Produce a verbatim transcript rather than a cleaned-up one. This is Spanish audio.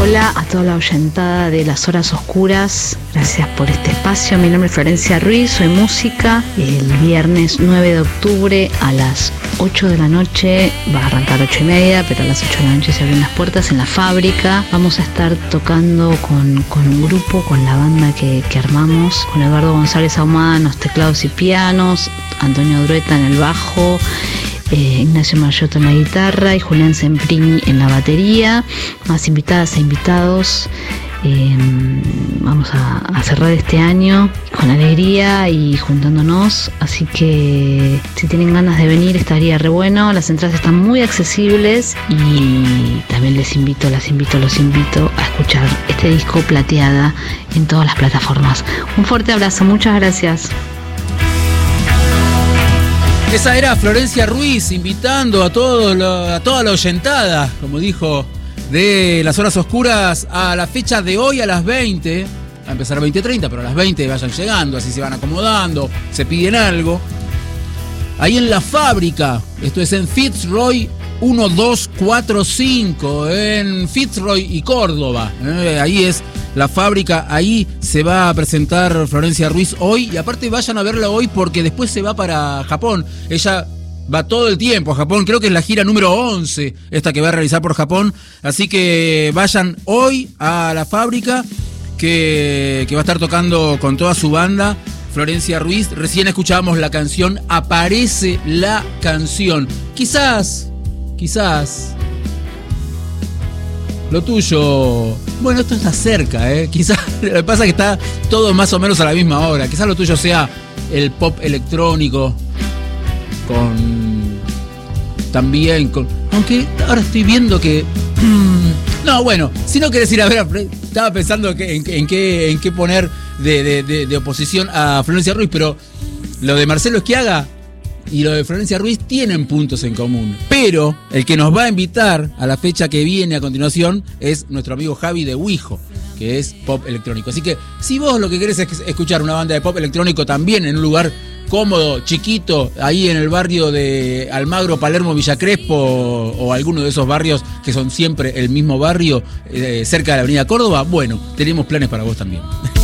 Hola a toda la oyentada de Las Horas Oscuras, gracias por este espacio. Mi nombre es Florencia Ruiz, soy música. El viernes nueve de octubre a las ocho de la noche, va a arrancar ocho y media, pero a las ocho de la noche se abren las puertas en la fábrica. Vamos a estar tocando con, con un grupo, con la banda que, que armamos, con Eduardo González Ahumada en los teclados y pianos, Antonio Drueta en el bajo, Eh, Ignacio Mayoto en la guitarra y Julián Semprini en la batería, más invitadas e invitados. Eh, vamos a, a cerrar este año con alegría y juntándonos, así que si tienen ganas de venir estaría re bueno. Las entradas están muy accesibles y también les invito, las invito, los invito a escuchar este disco Plateada en todas las plataformas. Un fuerte abrazo, muchas gracias. Esa era Florencia Ruiz invitando a, todo lo, a toda la oyentada, como dijo, de Las Horas Oscuras a la fecha de hoy a las veinte. Va a empezar a veinte treinta, pero a las veinte vayan llegando, así se van acomodando, se piden algo. Ahí en la fábrica, esto es en Fitzroy uno dos cuatro cinco, en Fitzroy y Córdoba. Eh, ahí es la fábrica, ahí se va a presentar Florencia Ruiz hoy. Y aparte vayan a verla hoy porque después se va para Japón. Ella va todo el tiempo a Japón, creo que es la gira número once esta que va a realizar por Japón. Así que vayan hoy a la fábrica que, que va a estar tocando con toda su banda Florencia Ruiz. Recién escuchábamos la canción Aparece la canción. Quizás, quizás lo tuyo, bueno, esto está cerca, ¿eh? Quizás, lo que pasa es que está todo más o menos a la misma hora. Quizás lo tuyo sea el pop electrónico, con también con, aunque ahora estoy viendo que mmm, no, bueno, si no querés ir a ver, estaba pensando que, en, en qué en qué poner de, de, de, de oposición a Florencia Ruiz, pero lo de Marcelo Schiaga y lo de Florencia Ruiz tienen puntos en común. Pero el que nos va a invitar a la fecha que viene a continuación es nuestro amigo Javi de Wijo, que es pop electrónico. Así que si vos lo que querés es escuchar una banda de pop electrónico también en un lugar cómodo, chiquito, ahí en el barrio de Almagro, Palermo, Villa Crespo, o, o alguno de esos barrios que son siempre el mismo barrio, eh, cerca de la avenida Córdoba, bueno, tenemos planes para vos también.